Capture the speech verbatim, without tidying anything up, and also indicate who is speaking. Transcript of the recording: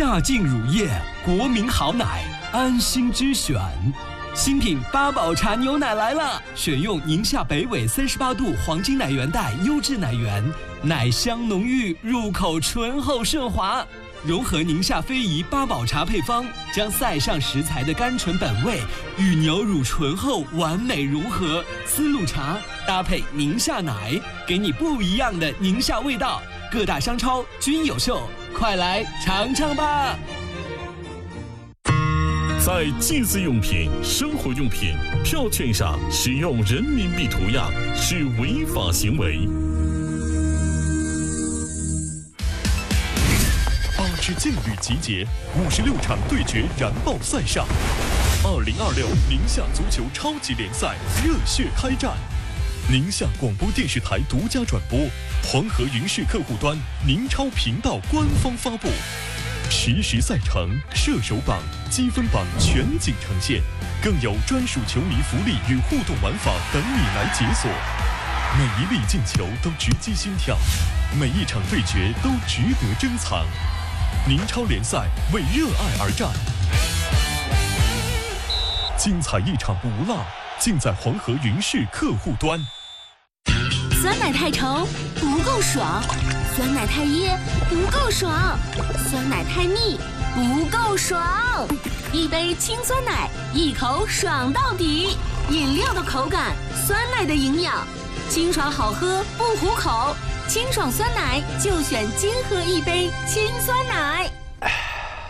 Speaker 1: 夏净乳业，国民好奶，安心之选。新品八宝茶牛奶来了，选用宁夏北纬三十八度黄金奶源带优质奶源，奶香浓郁，入口醇厚顺滑。融合宁夏非遗八宝茶配方，将塞上食材的甘醇本味与牛乳醇厚完美融合。丝路茶搭配宁夏奶，给你不一样的宁夏味道。各大商超均有售，快来尝尝吧！
Speaker 2: 在祭祀用品、生活用品票券上使用人民币图样是违法行为。
Speaker 3: 八支劲旅集结，五十六场对决燃爆赛上，二零二六宁夏足球超级联赛热血开战。宁夏广播电视台独家转播，黄河云视客户端宁超频道官方发布，实时赛程、射手榜、积分榜全景呈现，更有专属球迷福利与互动玩法等你来解锁。每一粒进球都直击心跳，每一场对决都值得珍藏。宁超联赛为热爱而战，精彩一场不落，尽在黄河云视客户端。
Speaker 4: 酸奶太稠不够爽，酸奶太噎不够爽，酸奶太腻不够爽。一杯清酸奶，一口爽到底。饮料的口感，酸奶的营养，清爽好喝不糊口。清爽酸奶就选金喝一杯清酸奶。